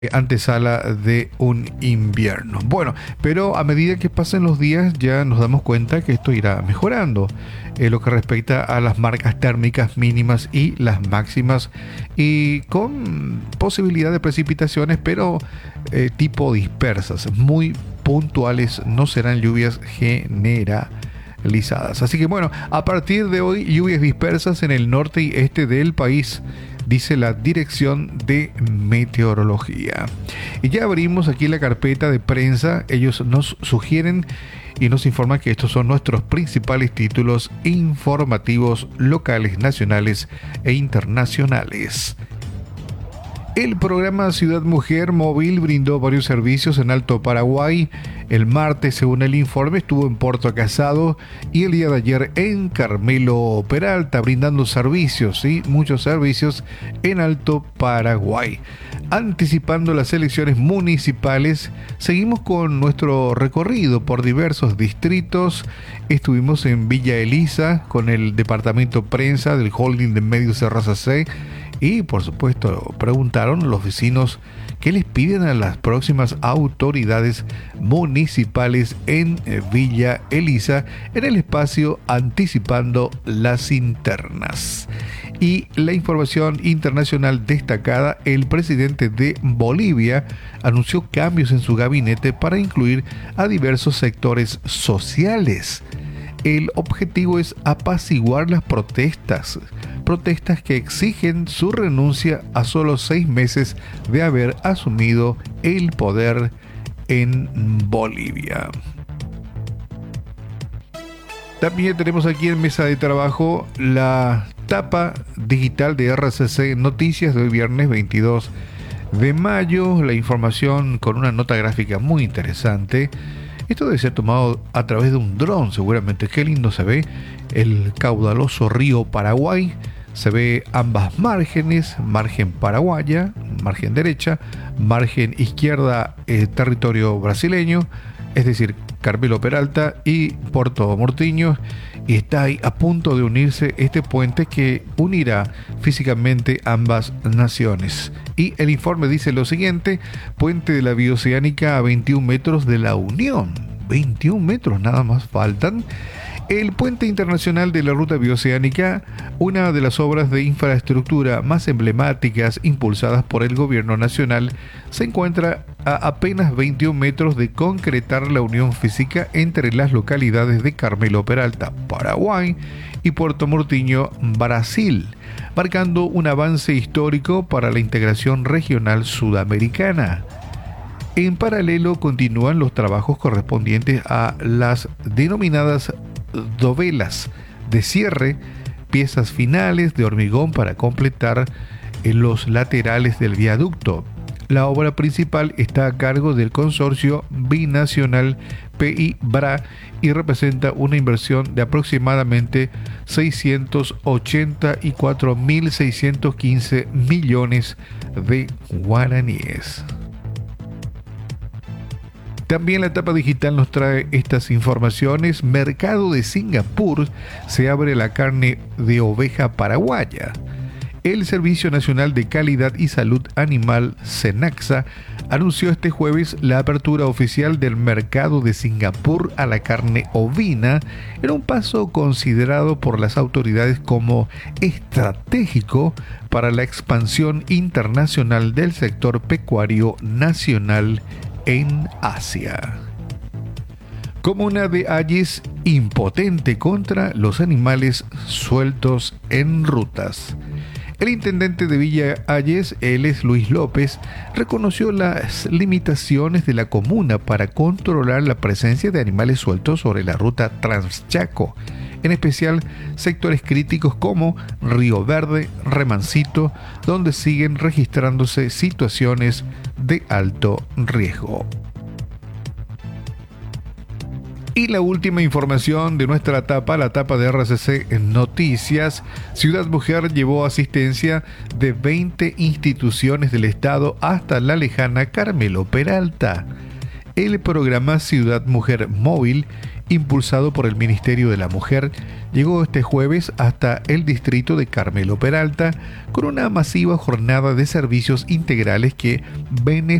antesala de un invierno. Bueno, pero a medida que pasen los días ya nos damos cuenta que esto irá mejorando lo que respecta a las marcas térmicas mínimas y las máximas, y con posibilidad de precipitaciones, pero tipo dispersas, muy puntuales, no serán lluvias generalizadas. Así que bueno, a partir de hoy lluvias dispersas en el norte y este del país, dice la Dirección de Meteorología. Y ya abrimos aquí la carpeta de prensa. Ellos nos sugieren y nos informan que estos son nuestros principales títulos informativos locales, nacionales e internacionales. El programa Ciudad Mujer Móvil brindó varios servicios en Alto Paraguay. El martes, según el informe, estuvo en Puerto Casado y el día de ayer en Carmelo Peralta, brindando servicios, ¿sí? Muchos servicios en Alto Paraguay. Anticipando las elecciones municipales, seguimos con nuestro recorrido por diversos distritos. Estuvimos en Villa Elisa con el departamento prensa del holding de medios RCC. Y por supuesto preguntaron a los vecinos qué les piden a las próximas autoridades municipales en Villa Elisa, en el espacio Anticipando las Internas. Y la información internacional destacada: el presidente de Bolivia anunció cambios en su gabinete para incluir a diversos sectores sociales. El objetivo es apaciguar las protestas que exigen su renuncia a solo 6 meses de haber asumido el poder en Bolivia. También tenemos aquí en mesa de trabajo la tapa digital de RCC Noticias de hoy viernes 22 de mayo. La información con una nota gráfica muy interesante. Esto debe ser tomado a través de un dron, seguramente. Qué lindo se ve el caudaloso río Paraguay. Se ve ambas márgenes, margen paraguaya, margen derecha, margen izquierda, territorio brasileño, es decir, Carmelo Peralta y Puerto Mortiño. Y está ahí a punto de unirse este puente que unirá físicamente ambas naciones. Y el informe dice lo siguiente: puente de la Bioceánica a 21 metros de la Unión. 21 metros nada más faltan. El puente internacional de la ruta bioceánica, una de las obras de infraestructura más emblemáticas impulsadas por el gobierno nacional, se encuentra a apenas 21 metros de concretar la unión física entre las localidades de Carmelo Peralta, Paraguay, y Puerto Mortiño, Brasil, marcando un avance histórico para la integración regional sudamericana. En paralelo continúan los trabajos correspondientes a las denominadas dovelas de cierre, piezas finales de hormigón para completar los laterales del viaducto. La obra principal está a cargo del consorcio binacional PI-BRA y representa una inversión de aproximadamente 684.615 millones de guaraníes. También la etapa digital nos trae estas informaciones. Mercado de Singapur se abre la carne de oveja paraguaya. El Servicio Nacional de Calidad y Salud Animal, SENACSA, anunció este jueves la apertura oficial del mercado de Singapur a la carne ovina, en un paso considerado por las autoridades como estratégico para la expansión internacional del sector pecuario nacional en Asia. Comuna de Ayes impotente contra los animales sueltos en rutas. El intendente de Villa Ayes, él es Luis López, reconoció las limitaciones de la comuna para controlar la presencia de animales sueltos sobre la ruta Transchaco, en especial sectores críticos como Río Verde, Remancito, donde siguen registrándose situaciones de alto riesgo. Y la última información de nuestra tapa, la tapa de RCC Noticias: Ciudad Mujer llevó asistencia de 20 instituciones del Estado hasta la lejana Carmelo Peralta. El programa Ciudad Mujer Móvil impulsado por el Ministerio de la Mujer, llegó este jueves hasta el distrito de Carmelo Peralta con una masiva jornada de servicios integrales que